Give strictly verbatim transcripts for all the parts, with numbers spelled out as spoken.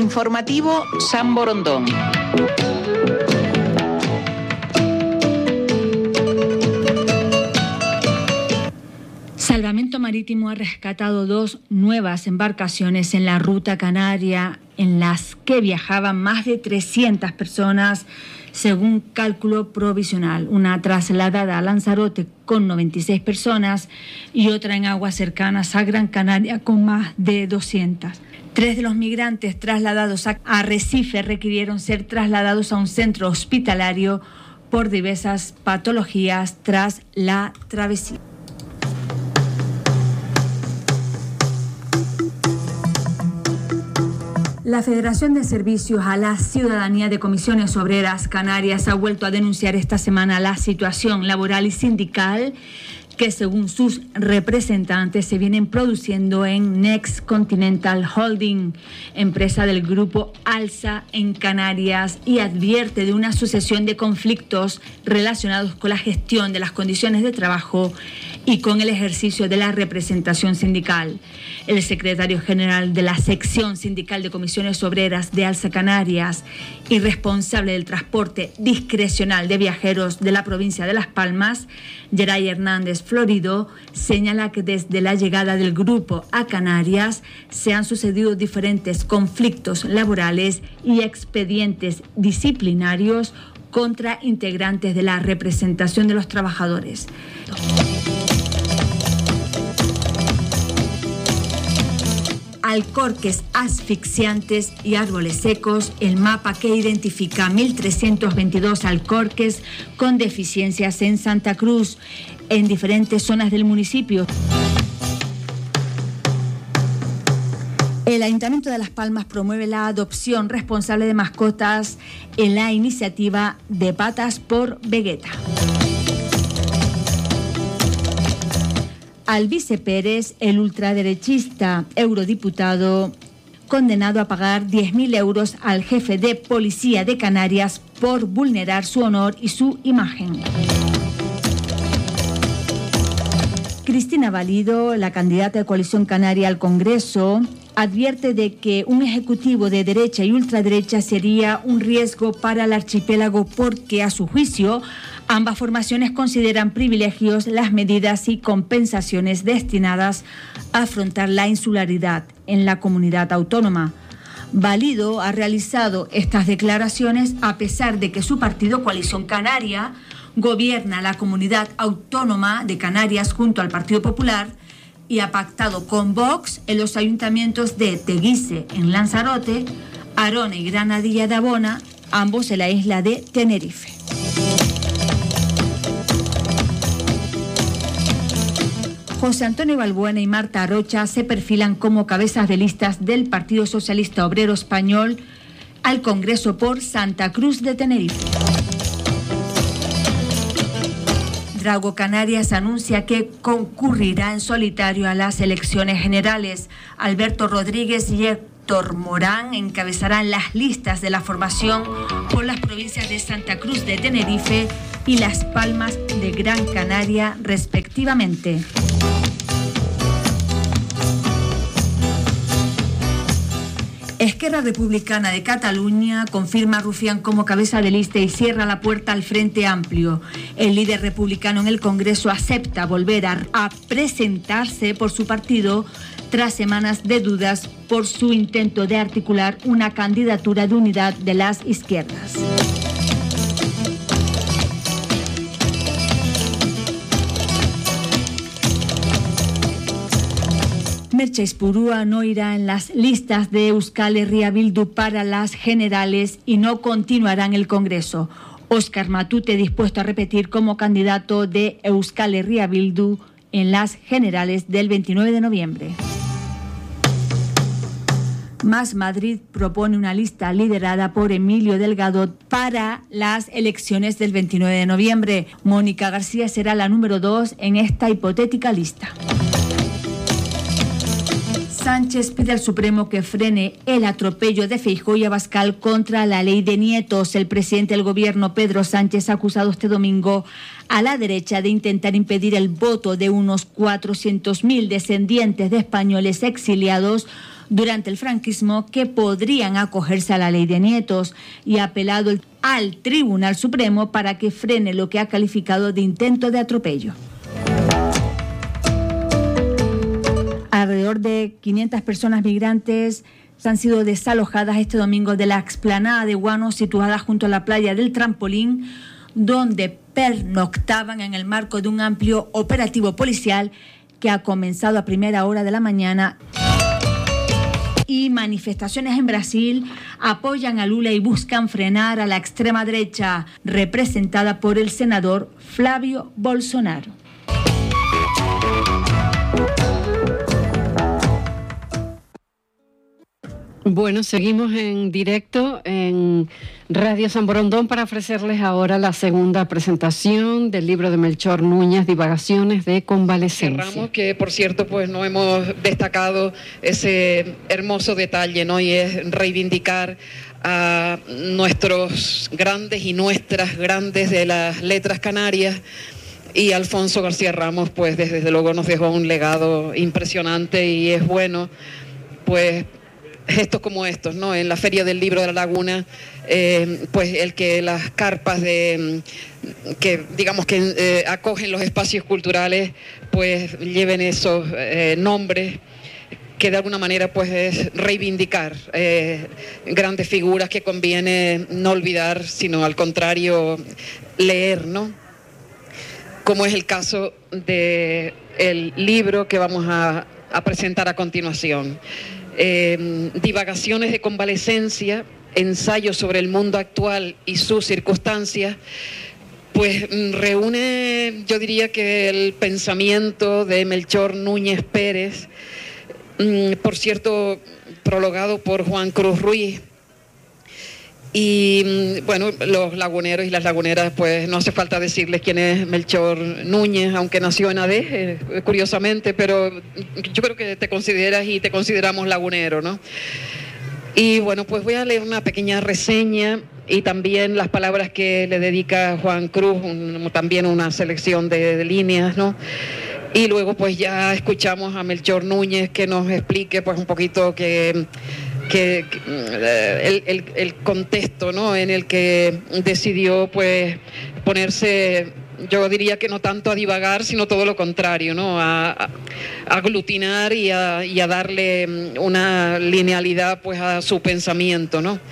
Informativo San Borondón. Salvamento Marítimo ha rescatado dos nuevas embarcaciones en la ruta canaria en las que viajaban más de trescientas personas, según cálculo provisional. Una trasladada a Lanzarote con noventa y seis personas y otra en aguas cercanas a Gran Canaria con más de doscientas. Tres de los migrantes trasladados a Arrecife requirieron ser trasladados a un centro hospitalario por diversas patologías tras la travesía. La Federación de Servicios a la Ciudadanía de Comisiones Obreras Canarias ha vuelto a denunciar esta semana la situación laboral y sindical que, según sus representantes, se vienen produciendo en Next Continental Holding, empresa del grupo Alsa en Canarias, y advierte de una sucesión de conflictos relacionados con la gestión de las condiciones de trabajo y con el ejercicio de la representación sindical. El secretario general de la sección sindical de comisiones obreras de Alsa Canarias y responsable del transporte discrecional de viajeros de la provincia de Las Palmas, Geray Hernández Florido, señala que desde la llegada del grupo a Canarias se han sucedido diferentes conflictos laborales y expedientes disciplinarios contra integrantes de la representación de los trabajadores. Alcorques asfixiantes y árboles secos, el mapa que identifica mil trescientos veintidós alcorques con deficiencias en Santa Cruz, en diferentes zonas del municipio. El Ayuntamiento de Las Palmas promueve la adopción responsable de mascotas en la iniciativa de Patas por Vegeta. Alvise Pérez, el ultraderechista eurodiputado, condenado a pagar diez mil euros al jefe de policía de Canarias por vulnerar su honor y su imagen. Cristina Valido, la candidata de Coalición Canaria al Congreso, advierte de que un ejecutivo de derecha y ultraderecha sería un riesgo para el archipiélago porque, a su juicio, ambas formaciones consideran privilegios las medidas y compensaciones destinadas a afrontar la insularidad en la comunidad autónoma. Valido ha realizado estas declaraciones a pesar de que su partido Coalición Canaria gobierna la comunidad autónoma de Canarias junto al Partido Popular y ha pactado con Vox en los ayuntamientos de Teguise en Lanzarote, Arona y Granadilla de Abona, ambos en la isla de Tenerife. José Antonio Balbuena y Marta Rocha se perfilan como cabezas de listas del Partido Socialista Obrero Español al Congreso por Santa Cruz de Tenerife. Drago Canarias anuncia que concurrirá en solitario a las elecciones generales. Alberto Rodríguez y Héctor Morán encabezarán las listas de la formación por las provincias de Santa Cruz de Tenerife y Las Palmas de Gran Canaria, respectivamente. Esquerra Republicana de Cataluña confirma a Rufián como cabeza de lista y cierra la puerta al Frente Amplio. El líder republicano en el Congreso acepta volver a, a presentarse por su partido tras semanas de dudas por su intento de articular una candidatura de unidad de las izquierdas. Merche Espurúa no irá en las listas de Euskal Herria Bildu para las generales y no continuará en el Congreso. Óscar Matute dispuesto a repetir como candidato de Euskal Herria Bildu en las generales del veintinueve de noviembre. Más Madrid propone una lista liderada por Emilio Delgado para las elecciones del veintinueve de noviembre. Mónica García será la número dos en esta hipotética lista. Sánchez pide al Supremo que frene el atropello de Feijóo y Abascal contra la ley de nietos. El presidente del gobierno, Pedro Sánchez, ha acusado este domingo a la derecha de intentar impedir el voto de unos cuatrocientos mil descendientes de españoles exiliados durante el franquismo que podrían acogerse a la ley de nietos y ha apelado al Tribunal Supremo para que frene lo que ha calificado de intento de atropello. Alrededor de quinientas personas migrantes han sido desalojadas este domingo de la explanada de Guano, situada junto a la playa del Trampolín, donde pernoctaban en el marco de un amplio operativo policial que ha comenzado a primera hora de la mañana. Y manifestaciones en Brasil apoyan a Lula y buscan frenar a la extrema derecha, representada por el senador Flávio Bolsonaro. Bueno, seguimos en directo en Radio San Borondón para ofrecerles ahora la segunda presentación del libro de Melchor Núñez, Divagaciones de Convalecencia. Cerramos, que por cierto pues no hemos destacado ese hermoso detalle, ¿no? Y es reivindicar a nuestros grandes y nuestras grandes de las letras canarias. Y Alfonso García Ramos pues desde, desde luego nos dejó un legado impresionante, y es bueno pues gestos como estos, ¿no? En la Feria del Libro de la Laguna, eh, pues el que las carpas de que digamos que eh, acogen los espacios culturales pues lleven esos eh, nombres, que de alguna manera pues es reivindicar eh, grandes figuras que conviene no olvidar, sino al contrario leer, ¿no? Como es el caso de el libro que vamos a, a presentar a continuación. Eh, Divagaciones de Convalecencia, ensayo sobre el mundo actual y sus circunstancias, pues reúne, yo diría que el pensamiento de Melchor Núñez Pérez, por cierto, prologado por Juan Cruz Ruiz. Y bueno, los laguneros y las laguneras, pues no hace falta decirles quién es Melchor Núñez, aunque nació en Adés, eh, curiosamente, pero yo creo que te consideras y te consideramos lagunero, ¿no? Y bueno, pues voy a leer una pequeña reseña y también las palabras que le dedica Juan Cruz, un, también una selección de, de líneas, ¿no? Y luego pues ya escuchamos a Melchor Núñez que nos explique pues un poquito que... que, que el, el, el contexto, ¿no?, en el que decidió pues ponerse, yo diría que no tanto a divagar, sino todo lo contrario, ¿no?, a, a aglutinar y a, y a darle una linealidad pues a su pensamiento, ¿no?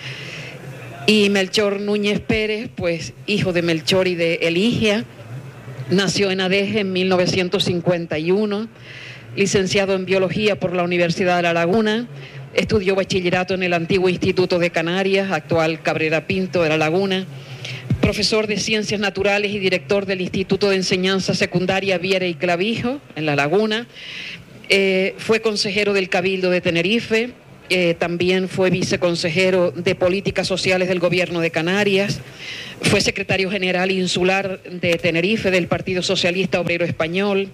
Y Melchor Núñez Pérez, pues hijo de Melchor y de Eligia, nació en Adés en mil novecientos cincuenta y uno, licenciado en Biología por la Universidad de La Laguna. Estudió bachillerato en el antiguo Instituto de Canarias, actual Cabrera Pinto de La Laguna, profesor de Ciencias Naturales y director del Instituto de Enseñanza Secundaria Viera y Clavijo, en La Laguna. Eh, fue consejero del Cabildo de Tenerife, eh, también fue viceconsejero de Políticas Sociales del Gobierno de Canarias, fue secretario general insular de Tenerife del Partido Socialista Obrero Español,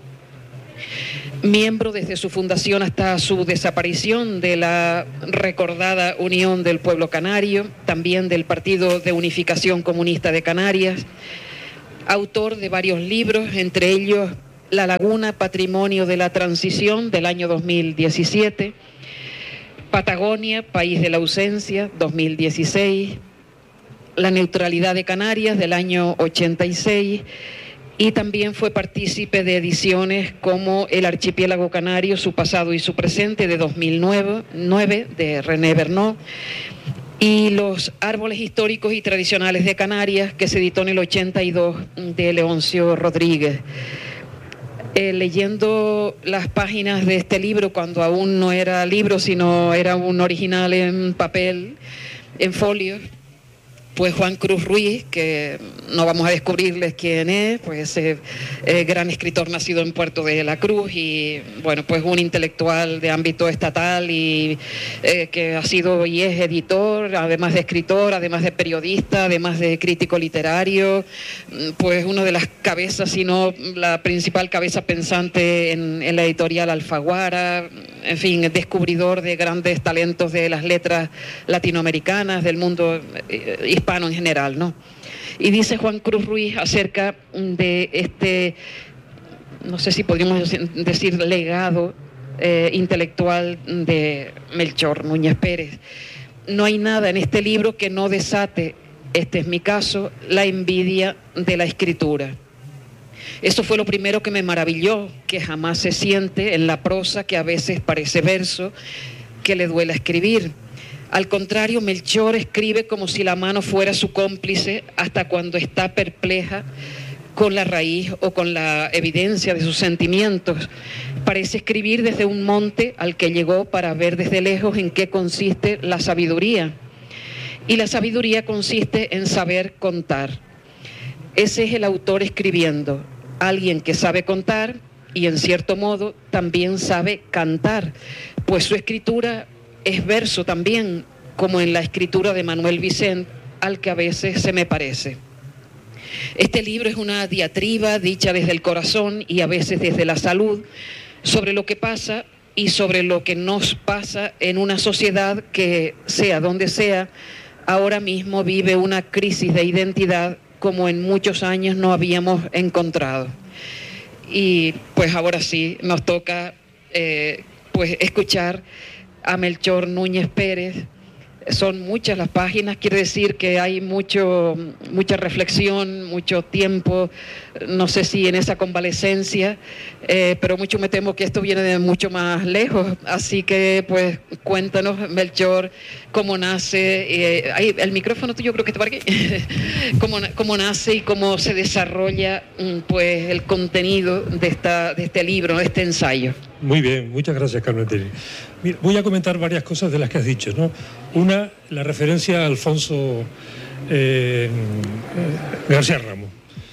miembro desde su fundación hasta su desaparición de la recordada Unión del Pueblo Canario, también del Partido de Unificación Comunista de Canarias, autor de varios libros, entre ellos La Laguna, Patrimonio de la Transición, del año dos mil diecisiete, Patagonia, País de la Ausencia, dos mil dieciséis, La Neutralidad de Canarias, del año ochenta y seis, y también fue partícipe de ediciones como El Archipiélago Canario, su pasado y su presente, de dos mil nueve, de René Bernot, y Los Árboles Históricos y Tradicionales de Canarias, que se editó en el ochenta y dos, de Leoncio Rodríguez. Eh, leyendo las páginas de este libro, cuando aún no era libro, sino era un original en papel, en folio, pues Juan Cruz Ruiz, que no vamos a descubrirles quién es, pues ese eh, gran escritor nacido en Puerto de la Cruz y, bueno, pues un intelectual de ámbito estatal y eh, que ha sido y es editor, además de escritor, además de periodista, además de crítico literario, pues una de las cabezas, si no la principal cabeza pensante en, en la editorial Alfaguara, en fin, descubridor de grandes talentos de las letras latinoamericanas, del mundo eh, hispano en general, ¿no? Y dice Juan Cruz Ruiz acerca de este, no sé si podríamos decir legado eh, intelectual de Melchor Núñez Pérez. No hay nada en este libro que no desate, este es mi caso, la envidia de la escritura. Eso fue lo primero que me maravilló, que jamás se siente en la prosa, que a veces parece verso, que le duela escribir. Al contrario, Melchor escribe como si la mano fuera su cómplice hasta cuando está perpleja con la raíz o con la evidencia de sus sentimientos. Parece escribir desde un monte al que llegó para ver desde lejos en qué consiste la sabiduría. Y la sabiduría consiste en saber contar. Ese es el autor escribiendo, alguien que sabe contar y en cierto modo también sabe cantar, pues su escritura es verso también, como en la escritura de Manuel Vicent, al que a veces se me parece. Este libro es una diatriba dicha desde el corazón y a veces desde la salud, sobre lo que pasa y sobre lo que nos pasa en una sociedad que, sea donde sea, ahora mismo vive una crisis de identidad como en muchos años no habíamos encontrado. Y pues ahora sí nos toca eh, pues escuchar a Melchor Núñez Pérez. Son muchas las páginas, quiere decir que hay mucho, mucha reflexión, mucho tiempo, no sé si en esa convalecencia, eh, pero mucho me temo que esto viene de mucho más lejos, así que pues cuéntanos, Melchor, cómo nace, eh, ahí, el micrófono tuyo creo que está por aquí, cómo, cómo nace y cómo se desarrolla pues el contenido de, esta, de este libro, de este ensayo. Muy bien, muchas gracias, Carmen Teri. Mira, voy a comentar varias cosas de las que has dicho, ¿no? Una, la referencia a Alfonso eh, García Ramos,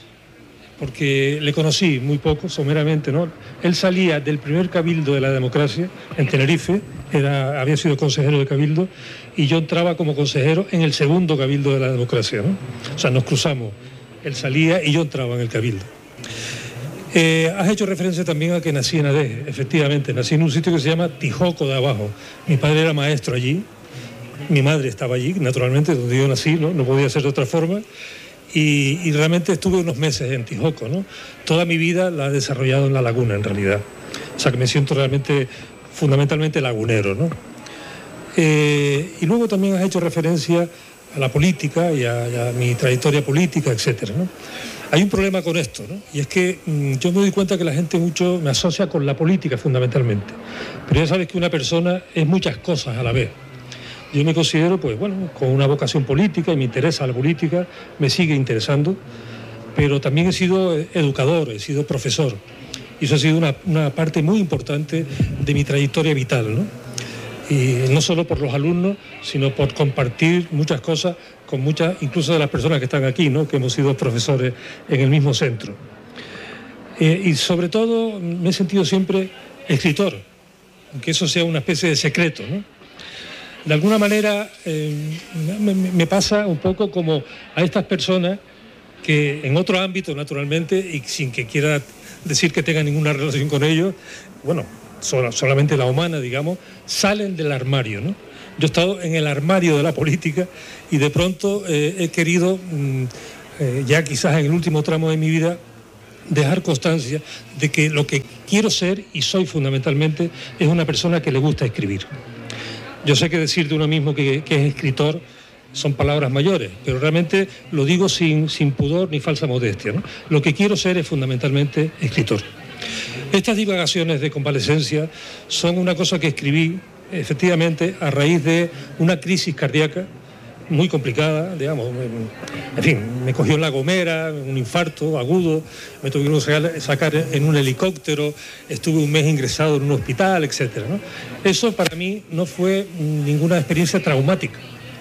porque le conocí muy poco, someramente, ¿no? Él salía del primer cabildo de la democracia en Tenerife, era, había sido consejero de cabildo, y yo entraba como consejero en el segundo cabildo de la democracia, ¿no? O sea, nos cruzamos, él salía y yo entraba en el cabildo. Eh, has hecho referencia también a que nací en Adeje. Efectivamente, nací en un sitio que se llama Tijoco de Abajo. Mi padre era maestro allí, mi madre estaba allí, naturalmente, donde yo nací, no, no podía ser de otra forma, y, y realmente estuve unos meses en Tijoco, ¿no? Toda mi vida la he desarrollado en La Laguna, en realidad. O sea que me siento realmente, fundamentalmente lagunero, ¿no? Eh, y luego también has hecho referencia a la política y a, y a mi trayectoria política, etcétera, ¿no? Hay un problema con esto, ¿no? Y es que mmm, yo me doy cuenta que la gente mucho me asocia con la política fundamentalmente. Pero ya sabes que una persona es muchas cosas a la vez. Yo me considero, pues bueno, con una vocación política y me interesa la política, me sigue interesando, pero también he sido educador, he sido profesor. Y eso ha sido una, una parte muy importante de mi trayectoria vital, ¿no? Y no solo por los alumnos, sino por compartir muchas cosas con muchas, incluso de las personas que están aquí, ¿no? Que hemos sido profesores en el mismo centro. Eh, y sobre todo me he sentido siempre escritor, aunque eso sea una especie de secreto, ¿no? De alguna manera eh, me, me pasa un poco como a estas personas que en otro ámbito, naturalmente, y sin que quiera decir que tenga ninguna relación con ellos, bueno, solamente la humana, digamos, salen del armario, ¿no? Yo he estado en el armario de la política y de pronto eh, he querido, mm, eh, ya quizás en el último tramo de mi vida, dejar constancia de que lo que quiero ser y soy fundamentalmente es una persona que le gusta escribir. Yo sé que decir de uno mismo que, que es escritor son palabras mayores, pero realmente lo digo sin, sin pudor ni falsa modestia, ¿no? Lo que quiero ser es fundamentalmente escritor. Estas divagaciones de convalecencia son una cosa que escribí efectivamente a raíz de una crisis cardíaca muy complicada, digamos, en fin, me cogió en La Gomera, un infarto agudo, me tuvieron que sacar en un helicóptero, estuve un mes ingresado en un hospital, etcétera, ¿no? Eso para mí no fue ninguna experiencia traumática.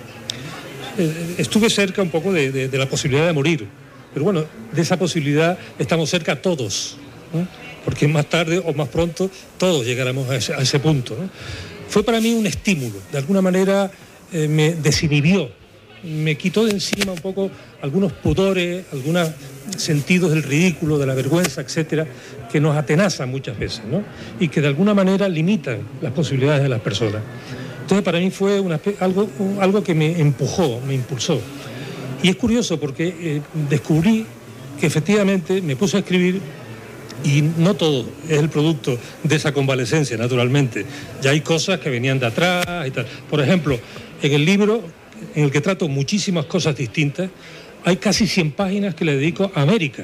Estuve cerca un poco de, de, de la posibilidad de morir, pero bueno, de esa posibilidad estamos cerca todos, ¿no? Porque más tarde o más pronto todos llegaremos a ese, a ese punto, ¿no? Fue para mí un estímulo, de alguna manera eh, me desinhibió, me quitó de encima un poco algunos pudores, algunos sentidos del ridículo, de la vergüenza, etcétera, que nos atenazan muchas veces, ¿no? Y que de alguna manera limitan las posibilidades de las personas. Entonces para mí fue una, algo, algo que me empujó, me impulsó. Y es curioso porque eh, descubrí que efectivamente me puse a escribir Y no todo es el producto de esa convalecencia, naturalmente. Ya hay cosas que venían de atrás y tal. Por ejemplo, en el libro, en el que trato muchísimas cosas distintas, hay casi cien páginas que le dedico a América.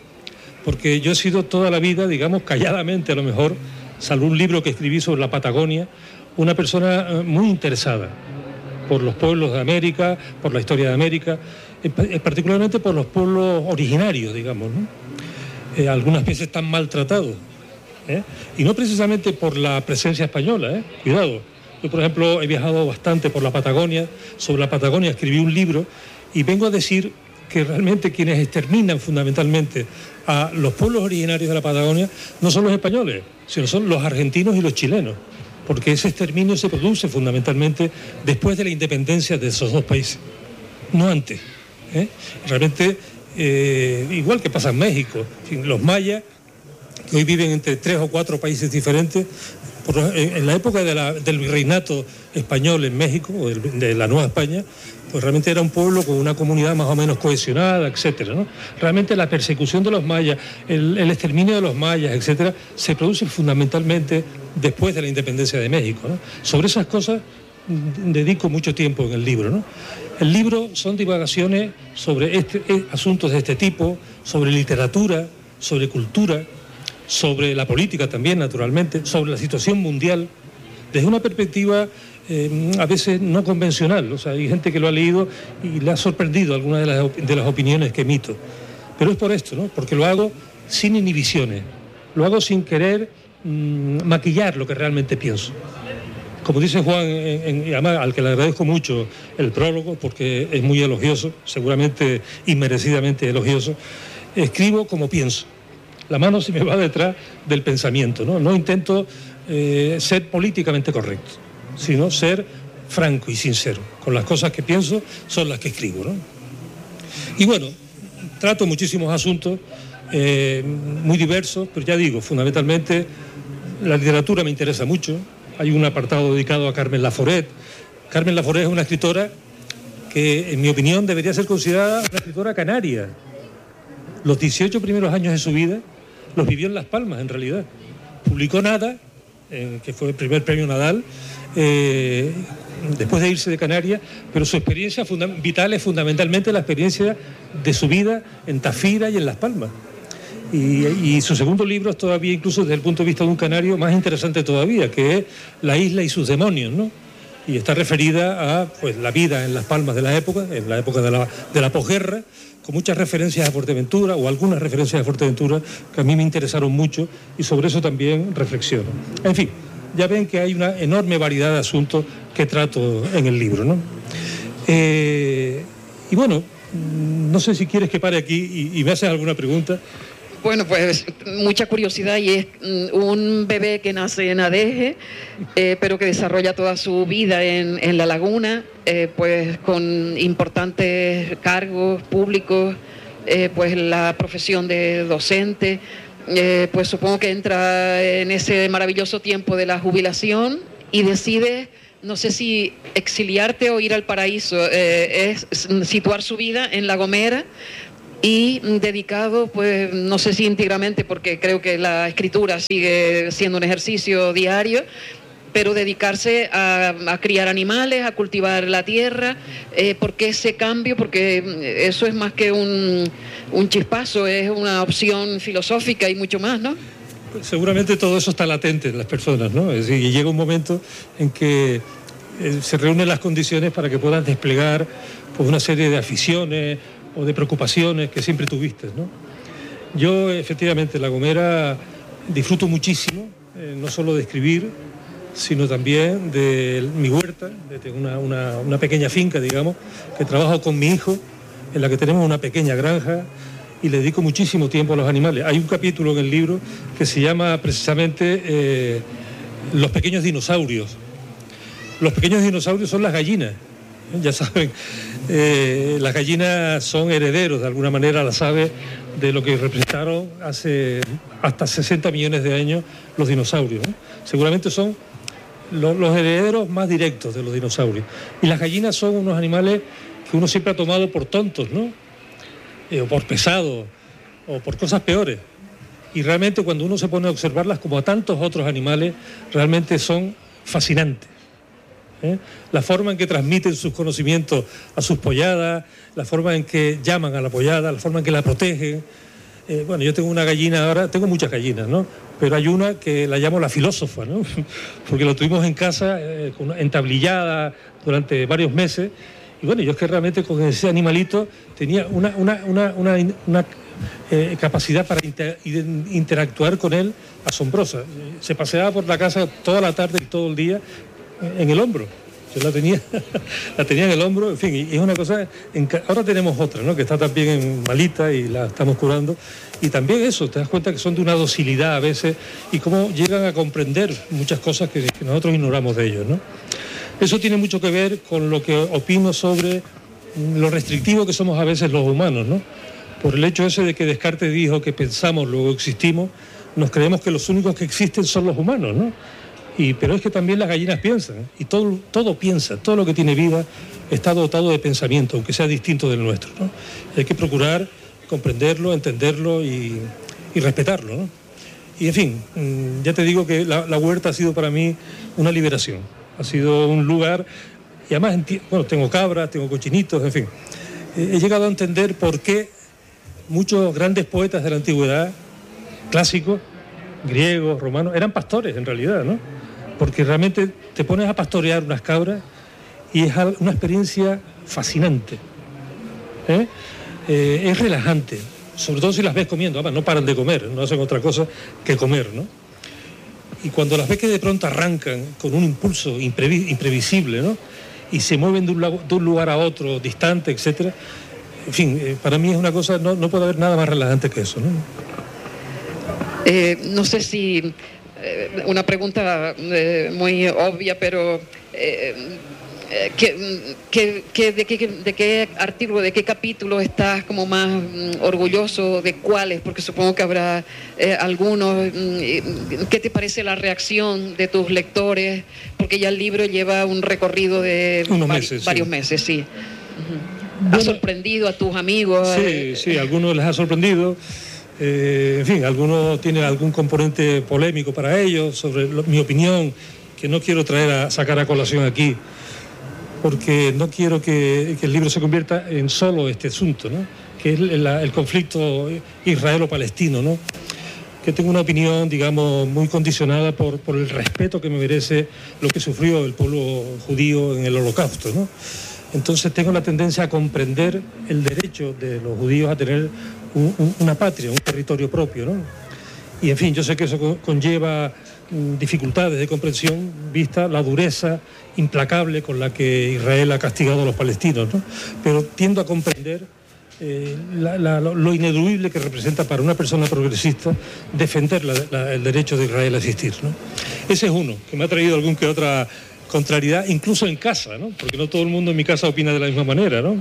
Porque yo he sido toda la vida, digamos, calladamente a lo mejor, salvo un libro que escribí sobre la Patagonia, una persona muy interesada por los pueblos de América, por la historia de América, particularmente por los pueblos originarios, digamos, ¿no? Eh, algunas veces están maltratados, ¿eh? Y no precisamente por la presencia española, ¿eh? Cuidado. Yo, por ejemplo, he viajado bastante por la Patagonia. Sobre la Patagonia escribí un libro y vengo a decir que realmente quienes exterminan fundamentalmente a los pueblos originarios de la Patagonia no son los españoles, sino son los argentinos y los chilenos, porque ese exterminio se produce fundamentalmente después de la independencia de esos dos países, no antes, ¿eh? Realmente, eh, igual que pasa en México, los mayas, que hoy viven entre tres o cuatro países diferentes, por, en la época de la, del virreinato español en México, o de la Nueva España, pues realmente era un pueblo con una comunidad más o menos cohesionada, etcétera, ¿no? Realmente la persecución de los mayas, el, el exterminio de los mayas, etcétera, se produce fundamentalmente después de la independencia de México, ¿no? Sobre esas cosas dedico mucho tiempo en el libro, ¿no? El libro son divagaciones sobre este, eh, asuntos de este tipo, sobre literatura, sobre cultura, sobre la política también, naturalmente, sobre la situación mundial, desde una perspectiva eh, a veces no convencional. O sea, hay gente que lo ha leído y le ha sorprendido algunas de las, de las opiniones que emito. Pero es por esto, ¿no? Porque lo hago sin inhibiciones, lo hago sin querer mmm, maquillar lo que realmente pienso. Como dice Juan, en, en, además, al que le agradezco mucho el prólogo, porque es muy elogioso, seguramente inmerecidamente elogioso, escribo como pienso. La mano se me va detrás del pensamiento, ¿no? No intento eh, ser políticamente correcto, sino ser franco y sincero. Con las cosas que pienso son las que escribo, ¿no? Y bueno, trato muchísimos asuntos eh, muy diversos, pero ya digo, fundamentalmente la literatura me interesa mucho. Hay un apartado dedicado a Carmen Laforet. Carmen Laforet es una escritora que, en mi opinión, debería ser considerada una escritora canaria. Los dieciocho primeros años de su vida los vivió en Las Palmas, en realidad. Publicó Nada, eh, que fue el primer premio Nadal, eh, después de irse de Canarias, pero su experiencia vital es fundamentalmente la experiencia de su vida en Tafira y en Las Palmas. Y, y su segundo libro es todavía, incluso desde el punto de vista de un canario, más interesante todavía, que es La isla y sus demonios, ¿no? Y está referida a pues, la vida en Las Palmas de la época, en la época de la, de la posguerra, con muchas referencias a Fuerteventura, o algunas referencias a Fuerteventura, que a mí me interesaron mucho, y sobre eso también reflexiono. En fin, ya ven que hay una enorme variedad de asuntos que trato en el libro, ¿no? Eh, y bueno, no sé si quieres que pare aquí y, y me haces alguna pregunta. Bueno, pues mucha curiosidad, y es un bebé que nace en Adeje, eh, pero que desarrolla toda su vida en, en La Laguna, eh, pues con importantes cargos públicos, eh, pues la profesión de docente, eh, pues supongo que entra en ese maravilloso tiempo de la jubilación y decide, no sé si exiliarte o ir al paraíso, eh, es situar su vida en La Gomera, y dedicado, pues no sé si íntegramente, porque creo que la escritura sigue siendo un ejercicio diario, pero dedicarse a, a criar animales, a cultivar la tierra. Eh, ¿por qué ese cambio? Porque eso es más que un, un chispazo, es una opción filosófica y mucho más, ¿no? Pues seguramente todo eso está latente en las personas, ¿no? Es decir, llega un momento en que eh, se reúnen las condiciones para que puedan desplegar pues, una serie de aficiones o de preocupaciones que siempre tuviste, ¿no? Yo, efectivamente, en La Gomera disfruto muchísimo, eh, no solo de escribir, sino también de mi huerta, de una, una, una pequeña finca, digamos, que trabajo con mi hijo, en la que tenemos una pequeña granja, y le dedico muchísimo tiempo a los animales. Hay un capítulo en el libro que se llama precisamente eh, Los pequeños dinosaurios. Los pequeños dinosaurios son las gallinas. Ya saben, eh, las gallinas son herederos de alguna manera, las aves, de lo que representaron hace hasta sesenta millones de años los dinosaurios, ¿no? Seguramente son los, los herederos más directos de los dinosaurios. Y las gallinas son unos animales que uno siempre ha tomado por tontos, ¿no? Eh, o por pesados, o por cosas peores. Y realmente cuando uno se pone a observarlas, como a tantos otros animales, realmente son fascinantes. ¿eh? La forma en que transmiten sus conocimientos a sus polladas, la forma en que llaman a la pollada, la forma en que la protegen. Eh, bueno, yo tengo una gallina ahora, tengo muchas gallinas, ¿no? Pero hay una que la llamo la filósofa, ¿no? Porque lo tuvimos en casa, eh, entablillada durante varios meses. Y bueno, yo es que realmente con ese animalito tenía una, una, una, una, una eh, capacidad para inter, interactuar con él asombrosa. Se paseaba por la casa toda la tarde y todo el día en el hombro. Yo la tenía, la tenía en el hombro, en fin, y es una cosa... En, ahora tenemos otra, ¿no? Que está también en malita y la estamos curando. Y también eso, te das cuenta que son de una docilidad a veces y cómo llegan a comprender muchas cosas que, que nosotros ignoramos de ellos, ¿no? Eso tiene mucho que ver con lo que opino sobre lo restrictivo que somos a veces los humanos, ¿no? Por el hecho ese de que Descartes dijo que pensamos, luego existimos, nos creemos que los únicos que existen son los humanos, ¿no? Y, pero es que también las gallinas piensan, y todo, todo piensa, todo lo que tiene vida está dotado de pensamiento, aunque sea distinto del nuestro, ¿no? Hay que procurar comprenderlo, entenderlo y, y respetarlo, ¿no? Y en fin, ya te digo que la, la huerta ha sido para mí una liberación, ha sido un lugar, y además, bueno, tengo cabras, tengo cochinitos, en fin. He llegado a entender por qué muchos grandes poetas de la antigüedad, clásicos, griegos, romanos, eran pastores en realidad, ¿no? Porque realmente te pones a pastorear unas cabras y es una experiencia fascinante. ¿eh? Eh, es relajante, sobre todo si las ves comiendo. Además, no paran de comer, no hacen otra cosa que comer, ¿no? Y cuando las ves que de pronto arrancan con un impulso imprevi- imprevisible, ¿no? Y se mueven de un, lago, de un lugar a otro, distante, etcétera. En fin, eh, para mí es una cosa, no, no puede haber nada más relajante que eso, ¿no? Eh, no sé si eh, una pregunta eh, muy obvia, pero eh, eh, ¿qué, qué, qué, de, qué, ¿de qué artículo, de qué capítulo estás como más mm, orgulloso? ¿De cuáles? Porque supongo que habrá eh, algunos. Mm, ¿Qué te parece la reacción de tus lectores? Porque ya el libro lleva un recorrido de Unos vari, meses, varios sí. meses, sí. Uh-huh. ¿Ha Bueno, sorprendido a tus amigos? Sí, sí, a algunos les ha sorprendido. Eh, en fin, algunos tienen algún componente polémico para ellos sobre lo, mi opinión, que no quiero traer a sacar a colación aquí, porque no quiero que, que el libro se convierta en solo este asunto, ¿no? Que es el, el conflicto israelo-palestino, ¿no? Que tengo una opinión, digamos, muy condicionada por, por el respeto que me merece lo que sufrió el pueblo judío en el Holocausto, ¿no? Entonces tengo la tendencia a comprender el derecho de los judíos a tener un, un, una patria, un territorio propio, ¿no? Y en fin, yo sé que eso conlleva dificultades de comprensión, vista la dureza implacable con la que Israel ha castigado a los palestinos, ¿no? Pero tiendo a comprender eh, la, la, lo ineludible que representa para una persona progresista defender la, la, el derecho de Israel a existir, ¿no? Ese es uno, que me ha traído algún que otra contrariedad, incluso en casa, ¿no? Porque no todo el mundo en mi casa opina de la misma manera, ¿no?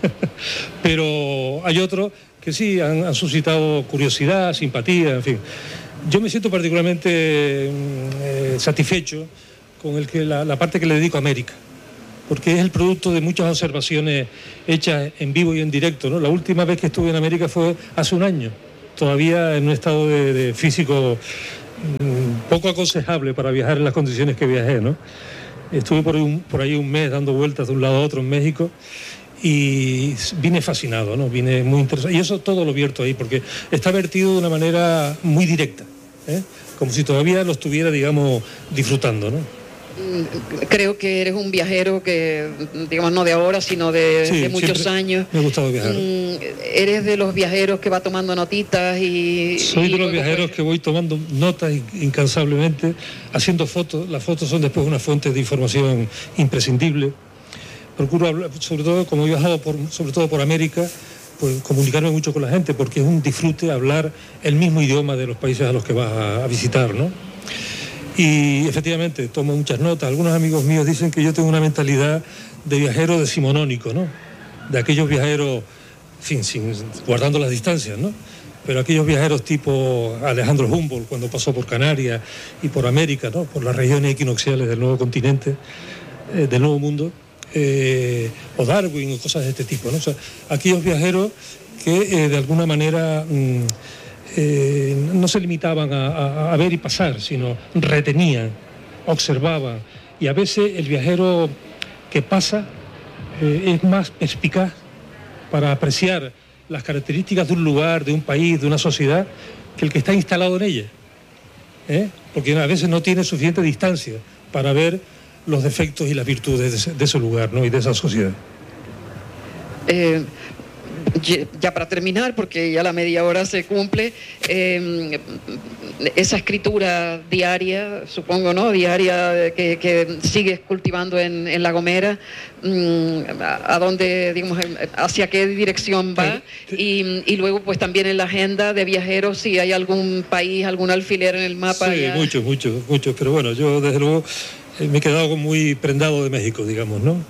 Pero hay otros que sí han, han suscitado curiosidad, simpatía, en fin. Yo me siento particularmente eh, satisfecho con el que la, la parte que le dedico a América, porque es el producto de muchas observaciones hechas en vivo y en directo, ¿no? La última vez que estuve en América fue hace un año, todavía en un estado de, de físico mmm, poco aconsejable para viajar en las condiciones que viajé, ¿no? Estuve por ahí, un, por ahí un mes dando vueltas de un lado a otro en México y vine fascinado, ¿no? Vine muy interesado. Y eso todo lo vierto ahí, porque está vertido de una manera muy directa, ¿eh? Como si todavía lo estuviera, digamos, disfrutando, ¿no? Creo que eres un viajero que, digamos, no de ahora, sino de, sí, de muchos años. Me ha gustado viajar. Eres de los viajeros que va tomando notitas y... Soy y de los viajeros pues... que voy tomando notas incansablemente, haciendo fotos. Las fotos son después una fuente de información imprescindible. Procuro hablar, sobre todo, como he viajado por, sobre todo por América, pues comunicarme mucho con la gente, porque es un disfrute hablar el mismo idioma de los países a los que vas a, a visitar, ¿no? Y efectivamente tomo muchas notas. Algunos amigos míos dicen que yo tengo una mentalidad de viajero decimonónico, ¿no? De aquellos viajeros, en fin, sin, guardando las distancias, ¿no? Pero aquellos viajeros tipo Alejandro Humboldt cuando pasó por Canarias y por América, ¿no? Por las regiones equinocciales del nuevo continente, eh, del nuevo mundo, eh, o Darwin o cosas de este tipo, ¿no? O sea, aquellos viajeros que eh, de alguna manera mmm, eh, no se limitaban a, a, a ver y pasar, sino retenían, observaban, y a veces el viajero que pasa eh, es más perspicaz para apreciar las características de un lugar, de un país, de una sociedad, que el que está instalado en ella, ¿eh? Porque a veces no tiene suficiente distancia para ver los defectos y las virtudes de ese, de ese lugar, ¿no? Y de esa sociedad. Eh, ya para terminar, porque ya la media hora se cumple, eh, esa escritura diaria, supongo, ¿no? Diaria que, que sigues cultivando en, en La Gomera, a, a dónde, digamos, hacia qué dirección va, y, y luego pues también en la agenda de viajeros, si hay algún país, algún alfiler en el mapa. Sí, ya... muchos, muchos, muchos, pero bueno, yo desde luego eh, me he quedado muy prendado de México, digamos, ¿no?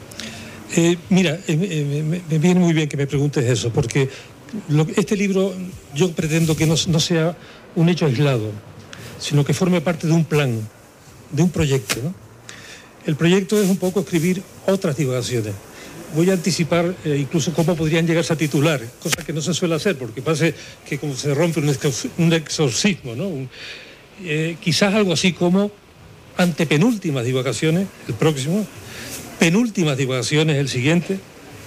Eh, mira, eh, me, me viene muy bien que me preguntes eso, porque lo, este libro yo pretendo que no, no sea un hecho aislado, sino que forme parte de un plan, de un proyecto, ¿no? El proyecto es un poco escribir otras divagaciones. Voy a anticipar eh, incluso cómo podrían llegarse a titular, cosa que no se suele hacer, porque parece que como se rompe un, exor un exorcismo, ¿no? Un, eh, quizás algo así como antepenúltimas divagaciones, el próximo, penúltimas divagaciones, el siguiente,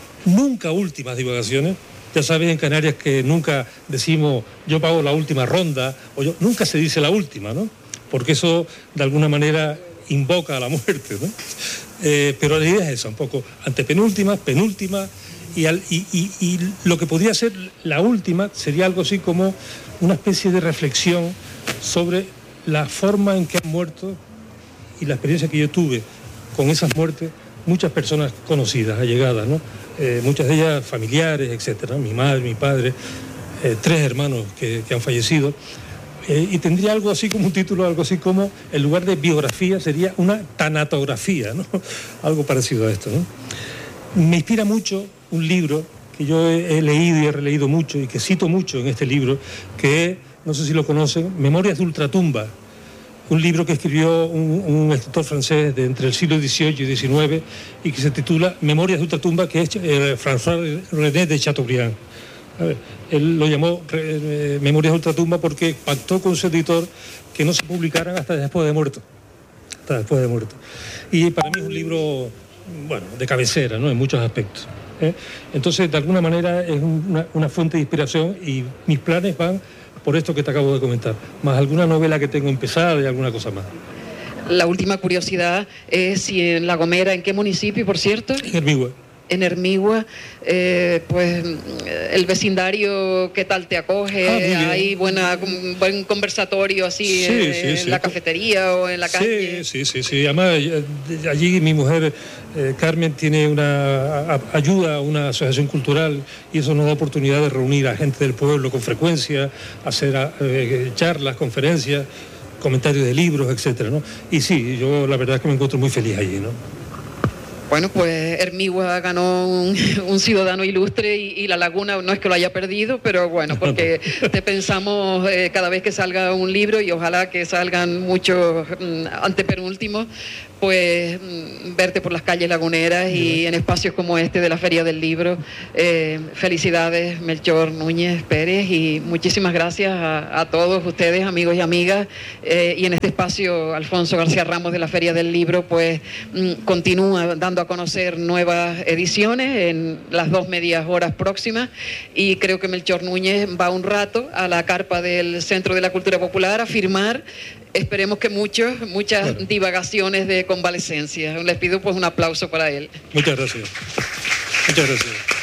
nunca últimas divagaciones. Ya sabes en Canarias que nunca decimos yo pago la última ronda, o yo, nunca se dice la última, ¿no? Porque eso de alguna manera invoca a la muerte, ¿no? Eh, pero la idea es esa, un poco antepenúltima, penúltima, y, al, y, y, y lo que podría ser la última sería algo así como una especie de reflexión sobre la forma en que han muerto y la experiencia que yo tuve con esas muertes muchas personas conocidas, allegadas, ¿no? Eh, muchas de ellas familiares, etcétera, mi madre, mi padre, eh, tres hermanos que, que han fallecido. Eh, y tendría algo así como un título, algo así como, en lugar de biografía, sería una tanatografía, ¿no? Algo parecido a esto, ¿no? Me inspira mucho un libro que yo he, he leído y he releído mucho y que cito mucho en este libro, que es, no sé si lo conocen, Memorias de Ultratumba, un libro que escribió un, un escritor francés de entre el siglo dieciocho y diecinueve y que se titula Memorias de Ultratumba, que es eh, François René de Chateaubriand. A ver, él lo llamó eh, Memorias de Ultratumba porque pactó con su editor que no se publicaran hasta después de muerto. Hasta después de muerto. Y para mí es un libro, bueno, de cabecera, ¿no? En muchos aspectos, ¿eh? Entonces, de alguna manera es una, una fuente de inspiración y mis planes van por esto que te acabo de comentar, más alguna novela que tengo empezada y alguna cosa más. La última curiosidad es si en La Gomera, ¿en qué municipio, por cierto? En Hermigua. En Hermigua, eh, pues el vecindario, ¿qué tal te acoge? Ah, ¿hay buena, buen conversatorio así sí, eh, sí, en sí. la cafetería o en la calle? Sí, sí, sí, sí. Además, allí mi mujer eh, Carmen tiene una a, ayuda a una asociación cultural y eso nos da oportunidad de reunir a gente del pueblo con frecuencia, hacer eh, charlas, conferencias, comentarios de libros, etcétera, ¿no? Y sí, yo la verdad es que me encuentro muy feliz allí, ¿no? Bueno, pues Hermigua ganó un, un ciudadano ilustre y, y La Laguna no es que lo haya perdido, pero bueno, porque te pensamos eh, cada vez que salga un libro y ojalá que salgan muchos mm, antepenúltimos, pues mm, verte por las calles laguneras y en espacios como este de la Feria del Libro. Eh, felicidades, Melchor Núñez Pérez, y muchísimas gracias a, a todos ustedes, amigos y amigas. Eh, y en este espacio, Alfonso García Ramos de la Feria del Libro, pues mm, continúa dando a conocer nuevas ediciones en las dos medias horas próximas, y creo que Melchor Núñez va un rato a la carpa del Centro de la Cultura Popular a firmar, esperemos que muchos, muchas bueno. divagaciones de convalecencia. Les pido pues un aplauso para él. Muchas gracias. Muchas gracias.